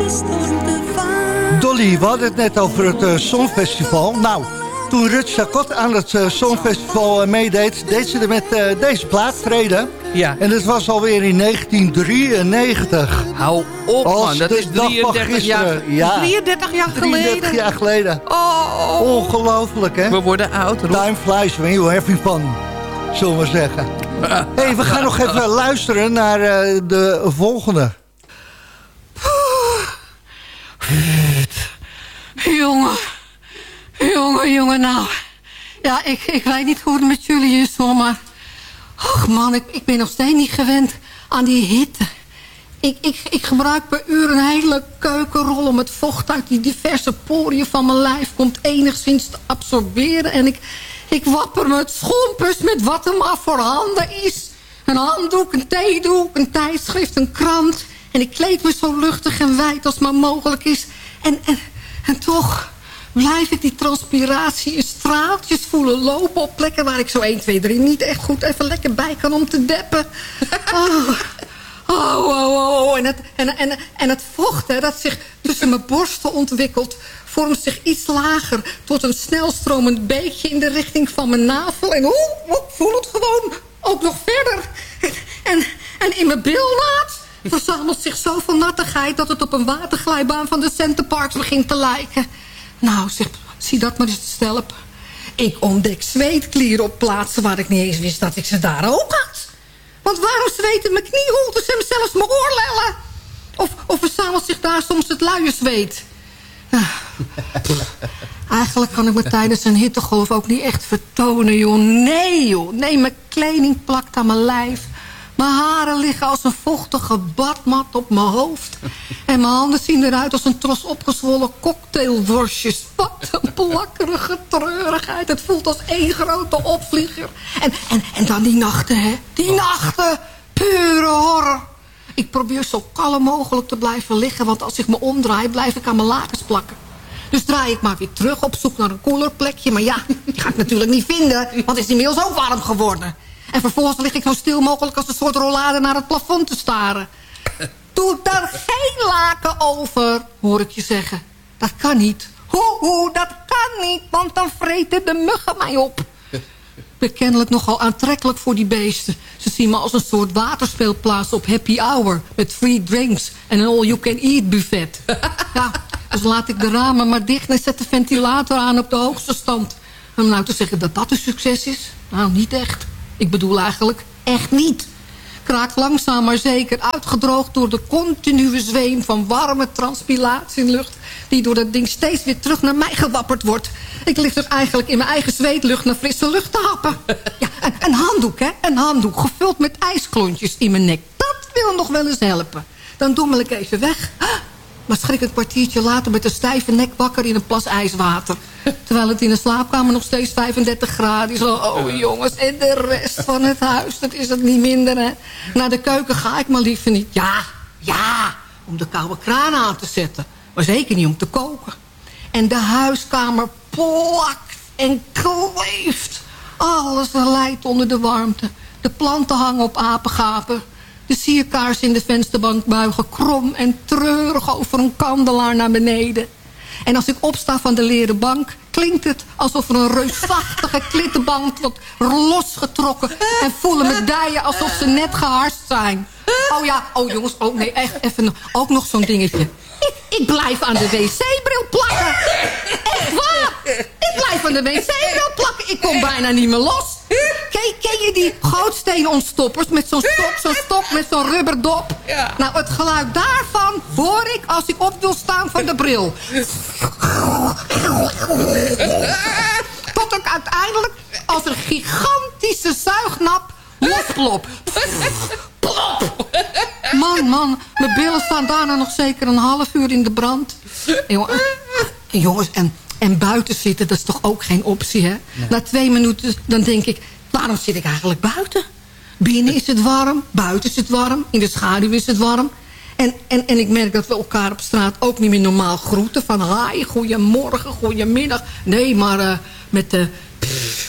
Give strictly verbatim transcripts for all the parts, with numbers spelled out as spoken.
Dolly, we hadden het net over het uh, Songfestival. Nou, toen Rut Chacot aan het uh, Songfestival uh, meedeed, deed ze er met uh, deze plaat treden. Ja. En dat was alweer in negentien drieënnegentig. Hou op, Als man. Dat is drieëndertig jaar, ja. drieëndertig jaar geleden. drieëndertig jaar geleden. Oh. Ongelooflijk, hè? We worden oud, Rob. Time flies when you're having fun, zullen we zeggen. Hey, we gaan nog even luisteren naar uh, de volgende. Jongen, jongen, jongen, nou. Ja, ik, ik weet niet hoe het met jullie is, hoor, maar... Ach man, ik, ik ben nog steeds niet gewend aan die hitte. Ik, ik, ik gebruik per uur een hele keukenrol om het vocht uit die diverse poriën van mijn lijf komt enigszins te absorberen. En ik, ik wapper me het schompers met wat er maar voorhanden is. Een handdoek, een theedoek, een tijdschrift, een krant. En ik kleed me zo luchtig en wijd als maar mogelijk is. En, en, en toch blijf ik die transpiratie in straaltjes voelen lopen op plekken waar ik zo één, twee, drie niet echt goed even lekker bij kan om te deppen. Oh, oh, oh, oh. En, het, en, en, en het vocht hè, dat zich tussen mijn borsten ontwikkelt, vormt zich iets lager tot een snelstromend beekje in de richting van mijn navel. En oh, oh, ik voel het gewoon ook nog verder. En, en in mijn bilnaad verzamelt zich zoveel nattigheid dat het op een waterglijbaan van de Centerparks begint te lijken. Nou, zeg, zie dat maar eens te stelpen. Ik ontdek zweetklieren op plaatsen waar ik niet eens wist dat ik ze daar ook had. Want waarom zweten mijn knieholtes en zelfs mijn oorlellen? Of, of verzamelt zich daar soms het luie zweet? Ah. Eigenlijk kan ik me tijdens een hittegolf ook niet echt vertonen, joh. Nee, joh. Nee, mijn kleding plakt aan mijn lijf. Mijn haren liggen als een vochtige badmat op mijn hoofd. En mijn handen zien eruit als een tros opgezwollen cocktailworstjes. Wat een plakkerige treurigheid. Het voelt als één grote opvlieger. En, en, en dan die nachten, hè. Die nachten. Pure horror. Ik probeer zo kalm mogelijk te blijven liggen. Want als ik me omdraai, blijf ik aan mijn lakens plakken. Dus draai ik maar weer terug op zoek naar een koeler plekje. Maar ja, die ga ik natuurlijk niet vinden. Want het is inmiddels ook warm geworden. En vervolgens lig ik zo stil mogelijk als een soort rollade naar het plafond te staren. Doe daar geen laken over, hoor ik je zeggen. Dat kan niet. Hoe, hoe, dat kan niet, want dan vreten de muggen mij op. Ik ben kennelijk nogal aantrekkelijk voor die beesten. Ze zien me als een soort waterspeelplaats op happy hour. Met free drinks en een all-you-can-eat buffet. Ja, dus laat ik de ramen maar dicht en zet de ventilator aan op de hoogste stand. Om nou te zeggen dat dat een succes is? Nou, niet echt. Ik bedoel eigenlijk echt niet. Kraakt langzaam maar zeker uitgedroogd door de continue zweem van warme transpiratielucht die door dat ding steeds weer terug naar mij gewapperd wordt. Ik lig dus eigenlijk in mijn eigen zweetlucht naar frisse lucht te happen. Ja, een, een handdoek, hè? Een handdoek gevuld met ijsklontjes in mijn nek. Dat wil nog wel eens helpen. Dan dommel ik even weg. Maar schrik een kwartiertje later met een stijve nek wakker in een plas ijswater. Terwijl het in de slaapkamer nog steeds vijfendertig graden is. Oh jongens, en de rest van het huis, dat is het niet minder, hè. Naar de keuken ga ik maar liever niet. Ja, ja, om de koude kraan aan te zetten. Maar zeker niet om te koken. En de huiskamer plakt en kleeft. Alles lijdt onder de warmte. De planten hangen op apengapen. De sierkaars in de vensterbank buigen krom en treurig over een kandelaar naar beneden. En als ik opsta van de leren bank, klinkt het alsof er een reusachtige klittenband wordt losgetrokken. En voelen me dijen alsof ze net geharst zijn. Oh ja, oh jongens, oh nee, echt even, ook nog zo'n dingetje. Ik, ik blijf aan de wc-bril plakken. Echt waar. Ik blijf aan de wc-bril plakken. Ik kom bijna niet meer los. Ken, ken je die gootsteenontstoppers met zo'n stok, zo'n stok met zo'n rubberdop? Ja. Nou, het geluid daarvan hoor ik als ik op wil staan van de bril. Tot ik uiteindelijk als een gigantische zuignap losplop. Plop. Man, man, mijn billen staan daarna nog zeker een half uur in de brand. En jongens, en, en buiten zitten, dat is toch ook geen optie, hè? Nee. Na twee minuten, dan denk ik, waarom zit ik eigenlijk buiten? Binnen is het warm, buiten is het warm, in de schaduw is het warm. En, en, en ik merk dat we elkaar op straat ook niet meer normaal groeten. Van, hi, goeiemorgen, goeiemiddag. Nee, maar uh, met de... Uh,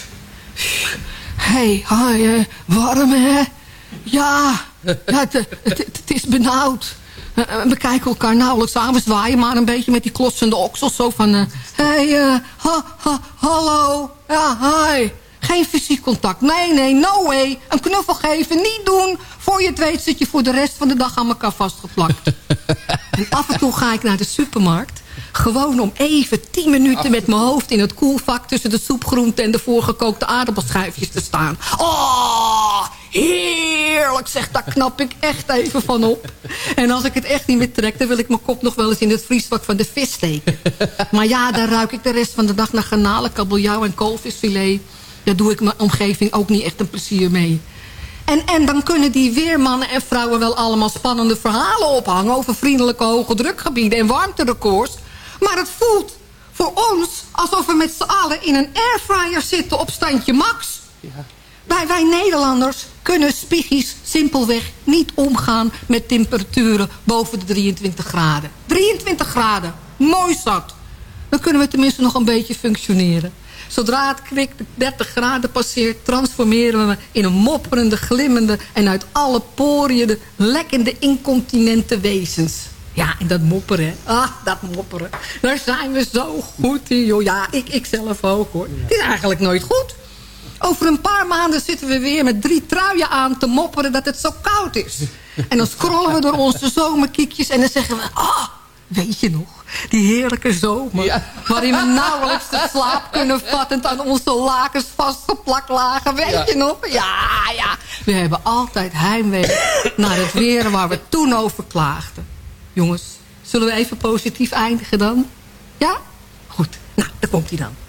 hey, hi, uh, warm, hè? Ja, ja het, het, het is benauwd. Uh, we kijken elkaar nauwelijks aan. We zwaaien maar een beetje met die klotsende oksels. Zo van, hé, uh, hey, uh, ha, ha, hallo, ja, hi. Geen fysiek contact. Nee, nee, no way. Een knuffel geven, niet doen. Voor je het weet zit je voor de rest van de dag aan elkaar vastgeplakt. En af en toe ga ik naar de supermarkt. Gewoon om even tien minuten met mijn hoofd in het koelvak... tussen de soepgroenten en de voorgekookte aardappelschijfjes te staan. Oh, heerlijk, zeg, daar knap ik echt even van op. En als ik het echt niet meer trek... dan wil ik mijn kop nog wel eens in het vriesvak van de vis steken. Maar ja, daar ruik ik de rest van de dag naar garnalen, kabeljauw en koolvisfilet. Daar doe ik mijn omgeving ook niet echt een plezier mee. En, en dan kunnen die weermannen en vrouwen wel allemaal spannende verhalen ophangen... over vriendelijke hoge drukgebieden en warmterecords. Maar het voelt voor ons alsof we met z'n allen in een airfryer zitten op standje max. Ja. Wij, wij Nederlanders kunnen spiegies simpelweg niet omgaan met temperaturen boven de drieëntwintig graden. drieëntwintig graden, mooi zat. Dan kunnen we tenminste nog een beetje functioneren. Zodra het kwik de dertig graden passeert... transformeren we in een mopperende, glimmende... en uit alle poriën lekkende, incontinente wezens. Ja, en dat mopperen, ah, dat mopperen. Daar zijn we zo goed in, joh. Ja, ik, ik zelf ook, hoor. Het is eigenlijk nooit goed. Over een paar maanden zitten we weer met drie truien aan te mopperen... dat het zo koud is. En dan scrollen we door onze zomerkiekjes... en dan zeggen we... ah, weet je nog? Die heerlijke zomer, ja. Waarin we nauwelijks de slaap kunnen vatten... aan onze lakens vastgeplakt lagen. Weet ja. je nog? Ja, ja. We hebben altijd heimwee naar het weer waar we toen over klaagden. Jongens, zullen we even positief eindigen dan? Ja? Goed. Nou, daar komt hij dan.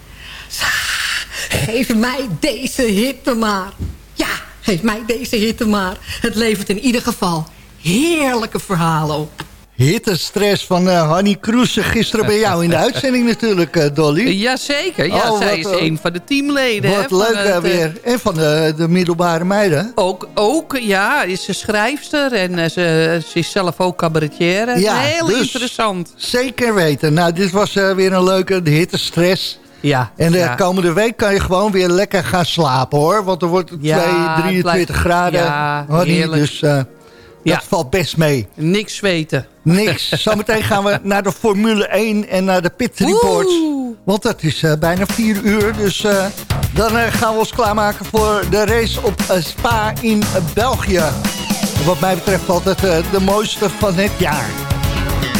Geef mij deze hitte maar. Ja, geef mij deze hitte maar. Het levert in ieder geval heerlijke verhalen op. Hittestress van uh, Hanny Kroes gisteren bij jou in de uitzending natuurlijk, uh, Dolly. Jazeker, ja, oh, zij wat, is uh, een van de teamleden. Wat hè, leuk het, weer. En van de, de middelbare meiden. Ook, ook, ja, is ze schrijfster en uh, ze, ze is zelf ook cabaretière. Ja, heel dus, interessant. Zeker weten. Nou, dit was uh, weer een leuke de hittestress. Ja, en de ja. komende week kan je gewoon weer lekker gaan slapen, hoor. Want er wordt ja, twee, drieëntwintig graden. Ja, Hanny, dus... Uh, Dat ja. valt best mee. Niks zweten. Niks. Zometeen gaan we naar de Formule één en naar de Pit Report. Oeh. Want het is uh, bijna vier uur. Dus uh, dan uh, gaan we ons klaarmaken voor de race op uh, Spa in uh, België. Wat mij betreft altijd uh, de mooiste van het jaar.